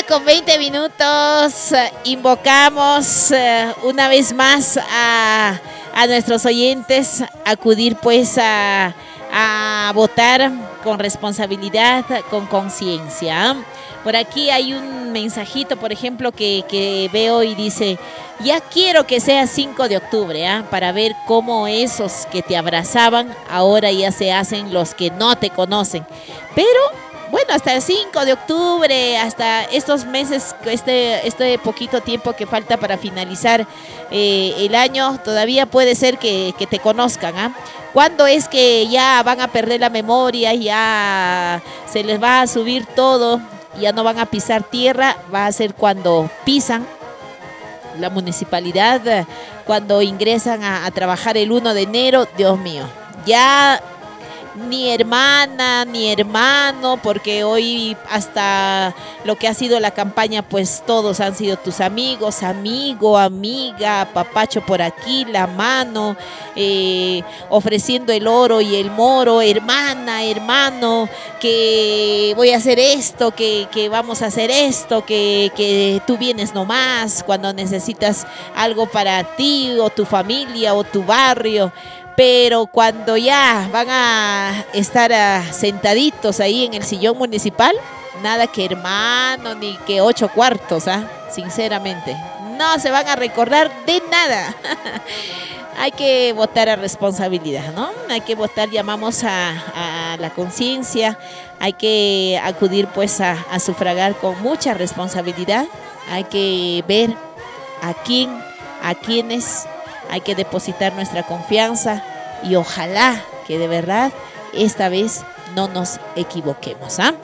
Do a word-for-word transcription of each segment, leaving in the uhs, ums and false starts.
con veinte minutos. Invocamos uh, una vez más a, a nuestros oyentes a acudir pues a, a votar con responsabilidad, con conciencia. Por aquí hay un mensajito, por ejemplo, que, que veo y dice: ya quiero que sea cinco de octubre, ¿eh? Para ver cómo esos que te abrazaban ahora ya se hacen los que no te conocen. Pero bueno, hasta el cinco de octubre, hasta estos meses, este, este poquito tiempo que falta para finalizar eh, el año, todavía puede ser que, que te conozcan, ¿ah? ¿eh? ¿Cuándo es que ya van a perder la memoria, ya se les va a subir todo, ya no van a pisar tierra? Va a ser cuando pisan la municipalidad, cuando ingresan a, a trabajar el uno de enero, Dios mío, ya ni hermana, ni hermano, porque hoy hasta lo que ha sido la campaña, pues todos han sido tus amigos, amigo, amiga, papacho por aquí, la mano, eh, ofreciendo el oro y el moro, hermana, hermano, que voy a hacer esto, que, que vamos a hacer esto, que, que tú vienes nomás cuando necesitas algo para ti o tu familia o tu barrio. Pero cuando ya van a estar uh, sentaditos ahí en el sillón municipal, nada que hermano ni que ocho cuartos, ¿ah? ¿eh? Sinceramente, no se van a recordar de nada. Hay que votar a responsabilidad, ¿no? Hay que votar, llamamos a, a la conciencia, hay que acudir pues a, a sufragar con mucha responsabilidad, hay que ver a quién, a quiénes. Hay que depositar nuestra confianza y ojalá que de verdad esta vez no nos equivoquemos, ¿ah?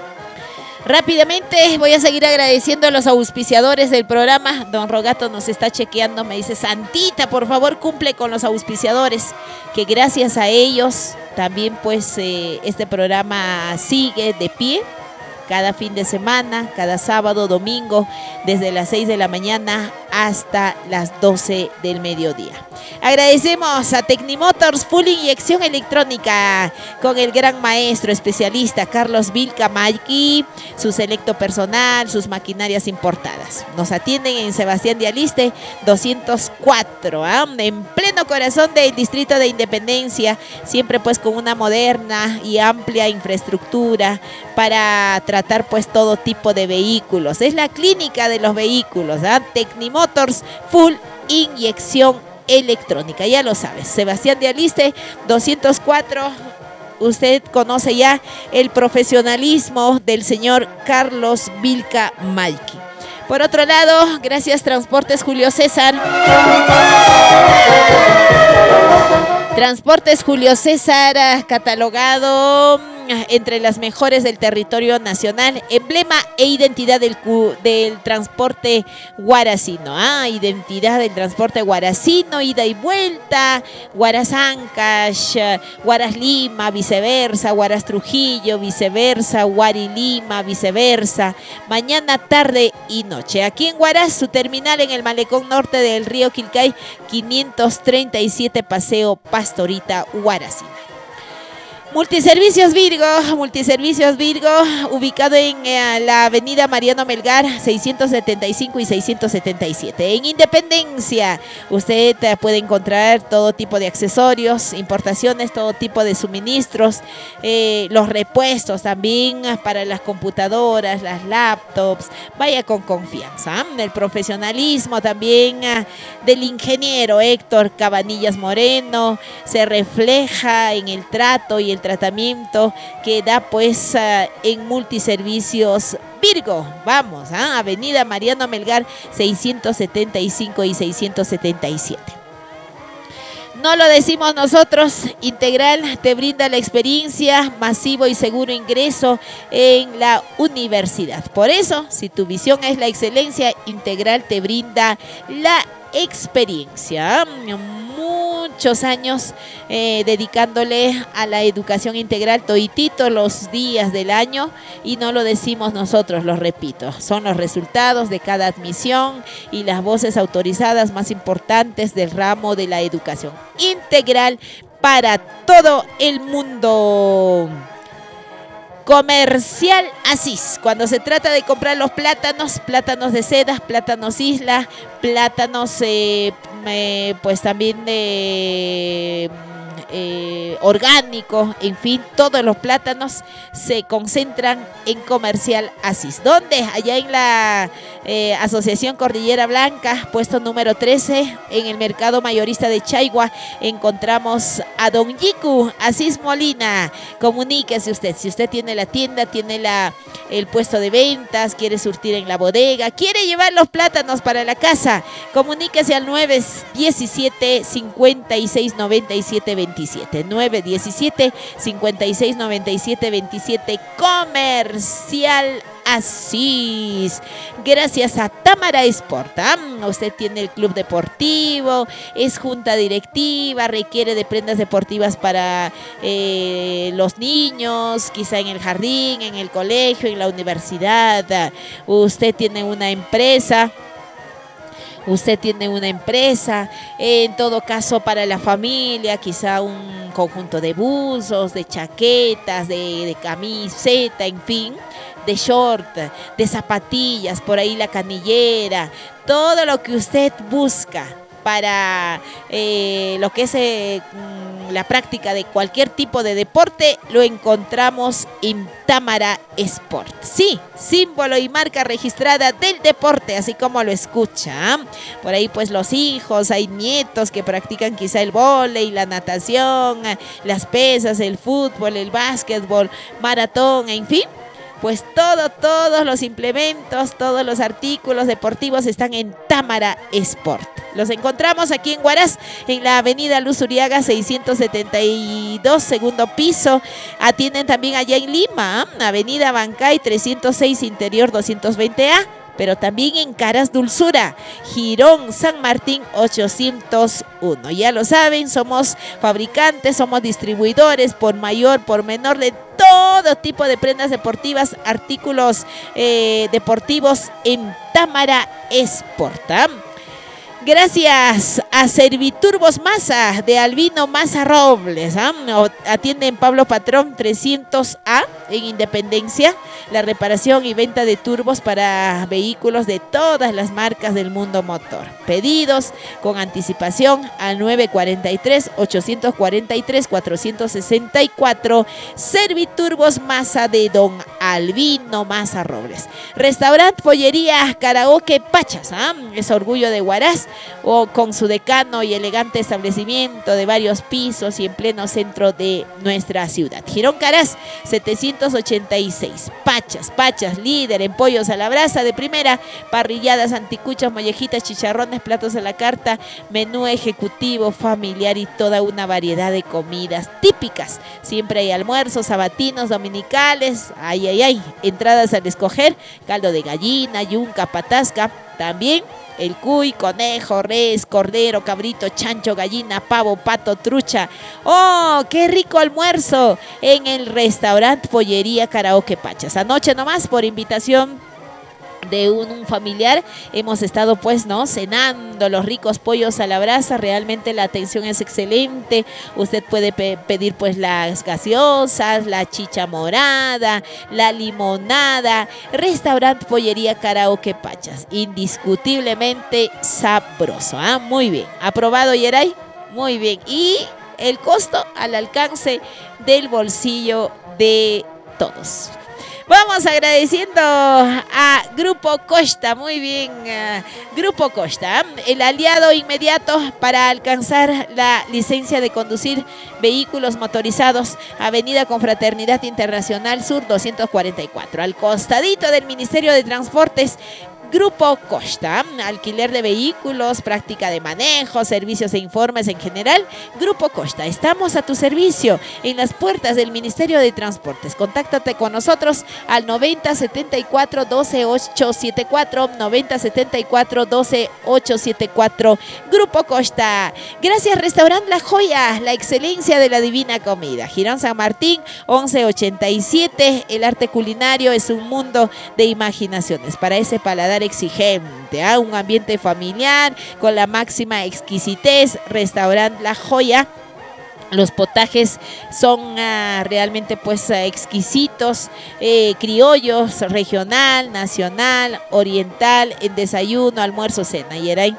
Rápidamente voy a seguir agradeciendo a los auspiciadores del programa. Don Rogato nos está chequeando, me dice: Santita, por favor cumple con los auspiciadores, que gracias a ellos también pues eh, este programa sigue de pie. Cada fin de semana, cada sábado, domingo, desde las seis de la mañana hasta las doce del mediodía. Agradecemos a Tecnimotors Full Inyección Electrónica con el gran maestro especialista Carlos Vilca Mayki, su selecto personal, sus maquinarias importadas. Nos atienden en Sebastián de Aliste doscientos cuatro, ¿eh? En pleno corazón del distrito de Independencia, siempre pues con una moderna y amplia infraestructura para tratar pues todo tipo de vehículos. Es la clínica de los vehículos, ¿eh? Tecnimotors Full Inyección Electrónica, ya lo sabes, Sebastián de Aliste doscientos cuatro. Usted conoce ya el profesionalismo del señor Carlos Vilca Mayki. Por otro lado, gracias Transportes Julio César. Transportes Julio César, catalogado entre las mejores del territorio nacional, emblema e identidad del, del transporte guaracino. Ah, identidad del transporte guaracino, ida y vuelta, Huaraz Ancash, Huaraz Lima, viceversa, Huaraz Trujillo, viceversa, Huari Lima, viceversa, mañana, tarde y noche. Aquí en Huaraz, su terminal en el malecón norte del río Quilcay, quinientos treinta y siete Paseo Pastorita, Huaracina. Multiservicios Virgo, Multiservicios Virgo, ubicado en eh, la avenida Mariano Melgar, seiscientos setenta y cinco y seiscientos setenta y siete. En Independencia, usted eh, puede encontrar todo tipo de accesorios, importaciones, todo tipo de suministros, eh, los repuestos también para las computadoras, las laptops. Vaya con confianza, ¿eh? El profesionalismo también eh, del ingeniero Héctor Cabanillas Moreno se refleja en el trato y el tratamiento que da pues uh, en Multiservicios Virgo. Vamos, ¿eh? Avenida Mariano Melgar, seiscientos setenta y cinco y seiscientos setenta y siete. No lo decimos nosotros, Integral te brinda la experiencia, masivo y seguro ingreso en la universidad. Por eso, si tu visión es la excelencia, Integral te brinda la experiencia. Muchos años eh, dedicándole a la educación integral, toditito los días del año, y no lo decimos nosotros, lo repito, son los resultados de cada admisión y las voces autorizadas más importantes del ramo de la educación integral para todo el mundo. Comercial Asís. Cuando se trata de comprar los plátanos, plátanos de seda, plátanos isla, plátanos eh, eh, pues también de... Eh, orgánico, en fin, todos los plátanos se concentran en Comercial Asís. ¿Dónde? Allá en la eh, Asociación Cordillera Blanca, puesto número trece, en el mercado mayorista de Chaigua, encontramos a Don Yiku Asís Molina. Comuníquese usted, si usted tiene la tienda, tiene la, el puesto de ventas, quiere surtir en la bodega, quiere llevar los plátanos para la casa, comuníquese al nueve diecisiete, cincuenta y seis, noventa y siete, veintisiete. nueve diecisiete, cincuenta y seis, noventa y siete, veintisiete. Comercial Asís. Gracias a Támara Sport. ¿eh? Usted tiene el club deportivo, es junta directiva, requiere de prendas deportivas para eh, los niños, quizá en el jardín, en el colegio, en la universidad. Usted tiene una empresa. Usted tiene una empresa, en todo caso para la familia, quizá un conjunto de buzos, de chaquetas, de, de camiseta, en fin, de short, de zapatillas, por ahí la canillera, todo lo que usted busca para eh, lo que es eh, la práctica de cualquier tipo de deporte, lo encontramos en Támara Sport. Sí, símbolo y marca registrada del deporte, así como lo escucha. Por ahí pues los hijos, hay nietos que practican quizá el vóley, la natación, las pesas, el fútbol, el básquetbol, maratón, en fin. Pues todo, todos los implementos, todos los artículos deportivos están en Támara Sport. Los encontramos aquí en Huaraz, en la avenida Luz Uriaga seiscientos setenta y dos, segundo piso. Atienden también allá en Lima, ¿eh? avenida Bancay trescientos seis, interior doscientos veinte A. Pero también en Caras Dulzura, Girón San Martín ochocientos uno. Ya lo saben, somos fabricantes, somos distribuidores por mayor, por menor de todo tipo de prendas deportivas, artículos eh, deportivos en Támara Sport. ¿eh? Gracias a Serviturbos Masa de Albino Masa Robles. ¿eh? Atienden Pablo Patrón trescientos A en Independencia. La reparación y venta de turbos para vehículos de todas las marcas del mundo motor. Pedidos con anticipación al nueve cuatro tres, ocho cuatro tres, cuatro seis cuatro. Serviturbos Masa de Don Albino Masa Robles. Restaurante Pollería Karaoke Pachas. ¿eh? Es orgullo de Huaraz, o con su decano y elegante establecimiento de varios pisos y en pleno centro de nuestra ciudad. Girón Caraz setecientos ochenta y seis. Pachas, Pachas, líder en pollos a la brasa de primera, parrilladas, anticuchas, mollejitas, chicharrones, platos a la carta, menú ejecutivo, familiar y toda una variedad de comidas típicas. Siempre hay almuerzos sabatinos, dominicales, ay, ay, ay, entradas al escoger, caldo de gallina, yunca, patasca, también el cuy, conejo, res, cordero, cabrito, chancho, gallina, pavo, pato, trucha. ¡Oh, qué rico almuerzo! En el restaurante Pollería Karaoke Pachas. Anoche nomás, por invitación de un, un familiar, hemos estado pues, ¿no? Cenando los ricos pollos a la brasa. Realmente la atención es excelente. Usted puede pe- pedir pues las gaseosas, la chicha morada, la limonada. Restaurante Pollería Karaoke Pachas. Indiscutiblemente sabroso. ¿eh? Muy bien. ¿Aprobado, Yeray? Muy bien. Y el costo al alcance del bolsillo de todos. Vamos agradeciendo a Grupo Costa, muy bien, uh, Grupo Costa, el aliado inmediato para alcanzar la licencia de conducir vehículos motorizados, Avenida Confraternidad Internacional Sur doscientos cuarenta y cuatro, al costadito del Ministerio de Transportes. Grupo Costa, alquiler de vehículos, práctica de manejo, servicios e informes en general. Grupo Costa, estamos a tu servicio en las puertas del Ministerio de Transportes. Contáctate con nosotros al noventa setenta y cuatro doce ochocientos setenta y cuatro, noventa setenta y cuatro doce ochocientos setenta y cuatro. Grupo Costa. Gracias Restaurante La Joya, la excelencia de la divina comida. Girón San Martín once ochenta y siete. El arte culinario es un mundo de imaginaciones para ese paladar exigente, ¿eh? Un ambiente familiar con la máxima exquisitez. Restaurante La Joya Los potajes son uh, realmente pues uh, exquisitos, eh, criollos, regional, nacional, oriental, en desayuno, almuerzo, cena. Yeray.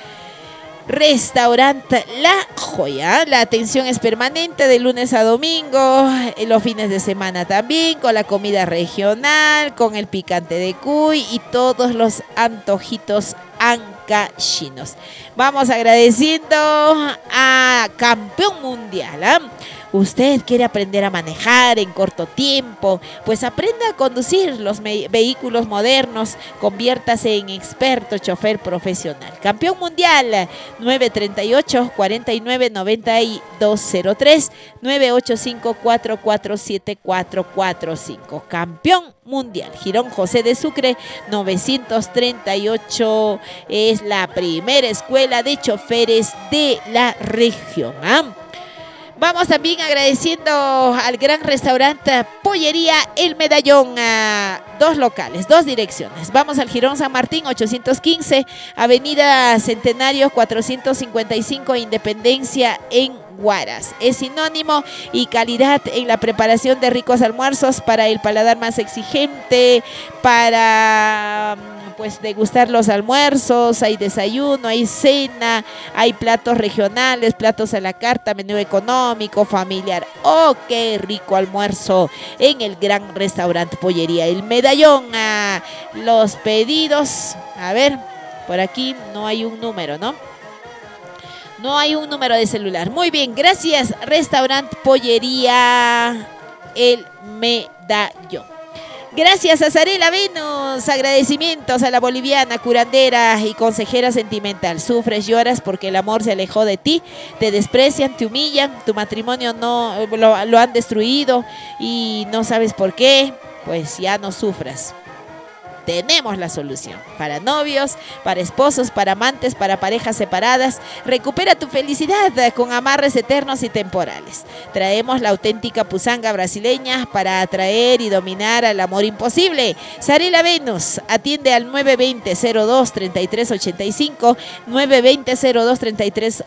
Restaurante La Joya. La atención es permanente de lunes a domingo, en los fines de semana también, con la comida regional, con el picante de cuy y todos los antojitos ancachinos. Vamos agradeciendo a Campeón Mundial. ¿eh? Usted quiere aprender a manejar en corto tiempo, pues aprenda a conducir los vehículos modernos, conviértase en experto chofer profesional. Campeón Mundial, nueve treinta y ocho, cuarenta y nueve, noventa y dos cero tres, nueve ocho cinco, cuatro cuatro siete, cuatro cuatro cinco. Campeón Mundial, Girón José de Sucre, novecientos treinta y ocho, es la primera escuela de choferes de la región. ¿eh? Vamos también agradeciendo al gran restaurante Pollería El Medallón, a dos locales, dos direcciones. Vamos al Jirón San Martín, ochocientos quince, Avenida Centenario, cuatrocientos cincuenta y cinco, Independencia en Huaraz. Es sinónimo y calidad en la preparación de ricos almuerzos para el paladar más exigente, para pues degustar los almuerzos. Hay desayuno, hay cena, hay platos regionales, platos a la carta, menú económico, familiar. ¡Oh, qué rico almuerzo en el gran restaurante Pollería El Medallón! Ah, los pedidos, a ver, por aquí no hay un número, ¿no? No hay un número de celular. Muy bien, gracias. Restaurante Pollería El Medallón. Gracias a Sarela Venus, agradecimientos a la boliviana, curandera y consejera sentimental. Sufres, lloras porque el amor se alejó de ti, te desprecian, te humillan, tu matrimonio no lo, lo han destruido y no sabes por qué, pues ya no sufras. Tenemos la solución para novios, para esposos, para amantes, para parejas separadas. Recupera tu felicidad con amarres eternos y temporales. Traemos la auténtica pusanga brasileña para atraer y dominar al amor imposible. Sarela Venus atiende al nueve veinte, cero dos, treinta y tres ochenta y cinco, nueve veinte, cero dos, treinta y tres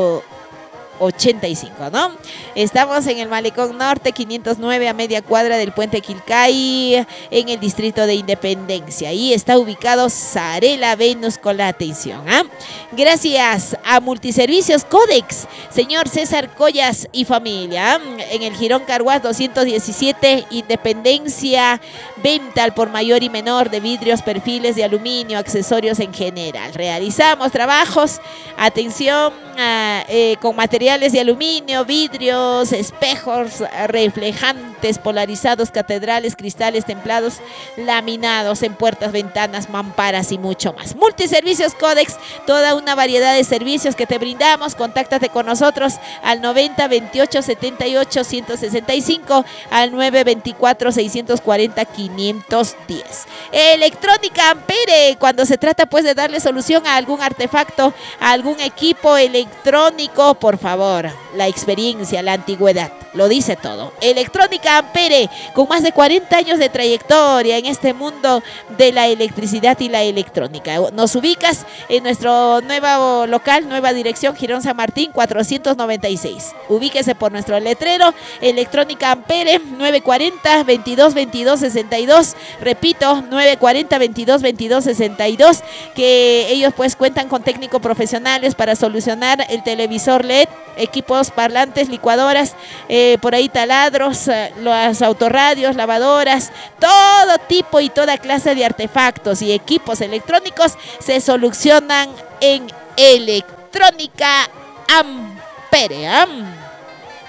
ochenta y cinco, ¿no? Estamos en el Malecón Norte, quinientos nueve, a media cuadra del Puente Quilcay, en el distrito de Independencia. Ahí está ubicado Sarela Venus con la atención. ¿eh? Gracias a Multiservicios Codex, señor César Collas y familia, en el Jirón Carhuaz doscientos diecisiete, Independencia, venta al por mayor y menor de vidrios, perfiles de aluminio, accesorios en general. Realizamos trabajos, atención, uh, eh, con material de aluminio, vidrios, espejos reflejantes, polarizados, catedrales, cristales templados, laminados en puertas, ventanas, mamparas y mucho más. Multiservicios Codex, toda una variedad de servicios que te brindamos. Contáctate con nosotros al noventa, veintiocho, setenta y ocho, ciento sesenta y cinco, al nueve veinticuatro, seiscientos cuarenta, quinientos diez. Electrónica Ampere, cuando se trata pues de darle solución a algún artefacto, a algún equipo electrónico, por favor, la experiencia, la antigüedad, lo dice todo. Electrónica Ampere, con más de cuarenta años de trayectoria en este mundo de la electricidad y la electrónica. Nos ubicas en nuestro nuevo local, nueva dirección, Jirón San Martín, cuatrocientos noventa y seis. Ubíquese por nuestro letrero, Electrónica Ampere, nueve cuarenta, veintidós veintidós sesenta y dos. Repito, nueve cuarenta, veintidós veintidós sesenta y dos, que ellos pues cuentan con técnicos profesionales para solucionar el televisor L E D, equipos parlantes, licuadoras, eh, por ahí taladros, eh, los autorradios, lavadoras, todo tipo y toda clase de artefactos y equipos electrónicos se solucionan en Electrónica Ampere. ¿eh?